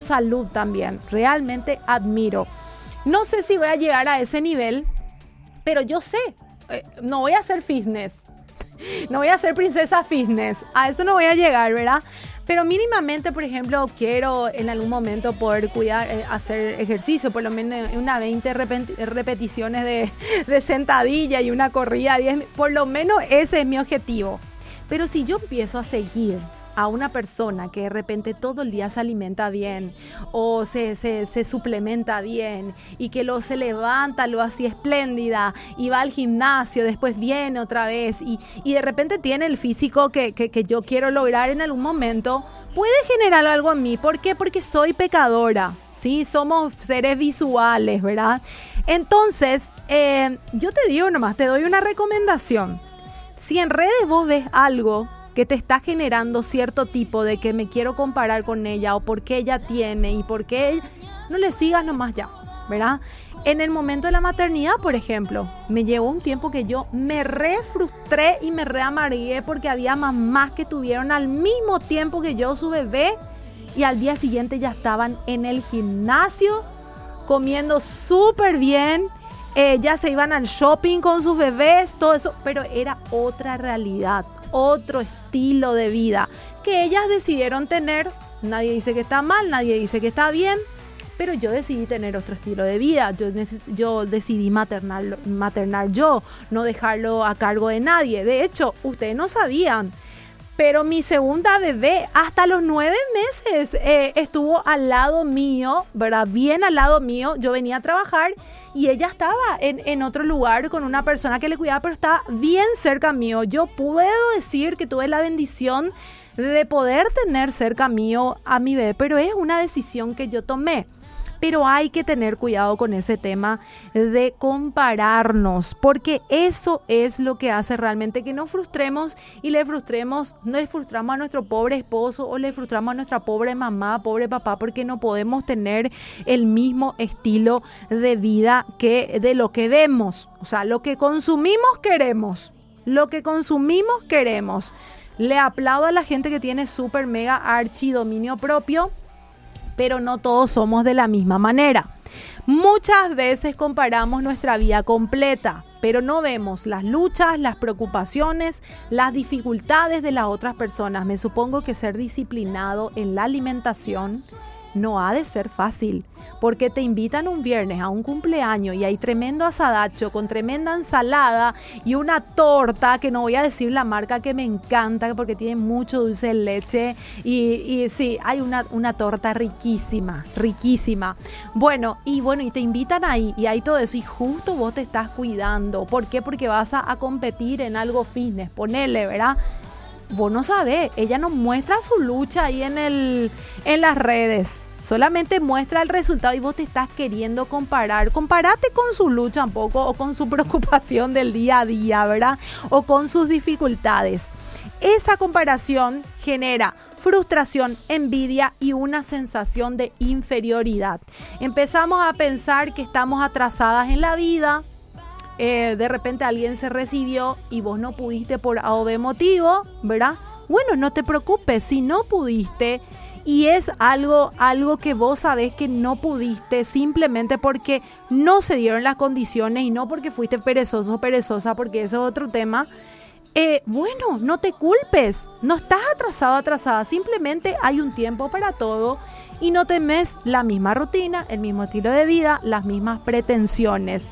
salud también. Realmente admiro. No sé si voy a llegar a ese nivel, pero yo sé, no voy a hacer fitness. No voy a ser princesa fitness. A eso no voy a llegar, ¿verdad? Pero mínimamente, por ejemplo, quiero en algún momento poder cuidar, hacer ejercicio, por lo menos unas 20 repeticiones de sentadilla y una corrida 10. Por lo menos ese es mi objetivo. Pero si yo empiezo a seguir a una persona que de repente todo el día se alimenta bien o se suplementa bien y que se levanta, lo así espléndida y va al gimnasio, después viene otra vez y de repente tiene el físico que yo quiero lograr en algún momento, puede generar algo en mí. ¿Por qué? Porque soy pecadora, ¿sí? Somos seres visuales, ¿verdad? Entonces, yo te digo nomás, te doy una recomendación. Si en redes vos ves algo que te está generando cierto tipo de que me quiero comparar con ella o porque ella tiene y porque ella, no le sigas nomás ya, ¿verdad? En el momento de la maternidad, por ejemplo, me llevó un tiempo que yo me re frustré y me re amargué porque había mamás que tuvieron al mismo tiempo que yo su bebé y al día siguiente ya estaban en el gimnasio comiendo súper bien. Ya se iban al shopping con sus bebés, todo eso, pero era otra realidad, otro estilo de vida que ellas decidieron tener. Nadie dice que está mal, nadie dice que está bien, pero yo decidí tener otro estilo de vida. Yo decidí maternar yo, no dejarlo a cargo de nadie. De hecho, ustedes no sabían, pero mi segunda bebé hasta los 9 meses estuvo al lado mío, ¿verdad? Bien al lado mío. Yo venía a trabajar y ella estaba en otro lugar con una persona que le cuidaba, pero estaba bien cerca mío. Yo puedo decir que tuve la bendición de poder tener cerca mío a mi bebé, pero es una decisión que yo tomé. Pero hay que tener cuidado con ese tema de compararnos, porque eso es lo que hace realmente que nos frustremos y le frustramos a nuestro pobre esposo o le frustramos a nuestra pobre mamá, pobre papá, porque no podemos tener el mismo estilo de vida de lo que vemos. O sea, lo que consumimos queremos. Le aplaudo a la gente que tiene súper mega archi dominio propio, pero no todos somos de la misma manera. Muchas veces comparamos nuestra vida completa, pero no vemos las luchas, las preocupaciones, las dificultades de las otras personas. Me supongo que ser disciplinado en la alimentación no ha de ser fácil, porque te invitan un viernes a un cumpleaños y hay tremendo asadacho con tremenda ensalada y una torta, que no voy a decir la marca, que me encanta porque tiene mucho dulce de leche y sí, hay una torta riquísima. Bueno, y te invitan ahí y hay todo eso y justo vos te estás cuidando. ¿Por qué? Porque vas a competir en algo fitness, ponele, ¿verdad? Vos no sabés, ella no muestra su lucha ahí en las redes, solamente muestra el resultado y vos te estás queriendo comparar. Compárate con su lucha un poco o con su preocupación del día a día, ¿verdad? O con sus dificultades. Esa comparación genera frustración, envidia y una sensación de inferioridad. Empezamos a pensar que estamos atrasadas en la vida. De repente alguien se recibió y vos no pudiste por A o B motivo, ¿verdad? Bueno, no te preocupes si no pudiste y es algo que vos sabés que no pudiste simplemente porque no se dieron las condiciones y no porque fuiste perezoso o perezosa, porque eso es otro tema. Bueno, no te culpes, no estás atrasada, simplemente hay un tiempo para todo y no temes la misma rutina, el mismo estilo de vida, las mismas pretensiones.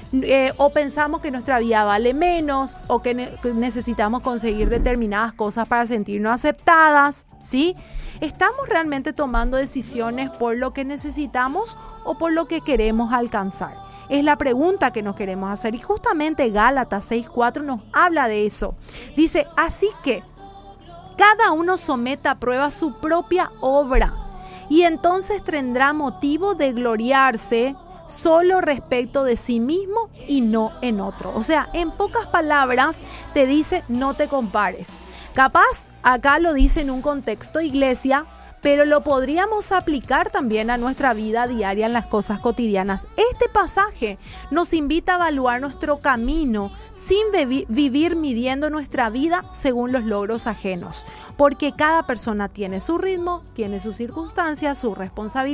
O pensamos que nuestra vida vale menos o que necesitamos conseguir determinadas cosas para sentirnos aceptadas, ¿sí? ¿Estamos realmente tomando decisiones por lo que necesitamos o por lo que queremos alcanzar? Es la pregunta que nos queremos hacer y justamente Gálatas 6:4 nos habla de eso. Dice, así que cada uno someta a prueba su propia obra y entonces tendrá motivo de gloriarse solo respecto de sí mismo y no en otro. O sea, en pocas palabras te dice no te compares. Capaz acá lo dice en un contexto iglesia, pero lo podríamos aplicar también a nuestra vida diaria en las cosas cotidianas. Este pasaje nos invita a evaluar nuestro camino sin vivir midiendo nuestra vida según los logros ajenos, porque cada persona tiene su ritmo, tiene sus circunstancias, sus responsabilidades.